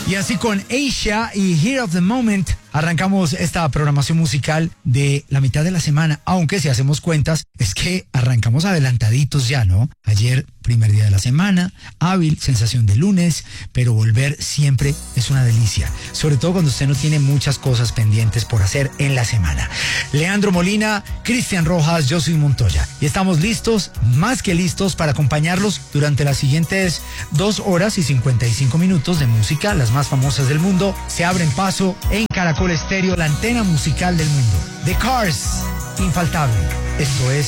Y así con Asia y Here of the Moment arrancamos esta programación musical de la mitad de la semana, aunque si hacemos cuentas es que arrancamos adelantaditos ya, ¿no? Ayer, primer día de la semana, hábil, sensación de lunes, pero volver siempre es una delicia, sobre todo cuando usted no tiene muchas cosas pendientes por hacer en la semana. Leandro Molina, Cristian Rojas, yo soy Montoya y estamos listos, más que listos, para acompañarlos durante las siguientes 2 horas y 55 minutos de música, las más famosas del mundo. Se abren paso en Caracol Estéreo, la antena musical del mundo. The Cars, infaltable. Esto es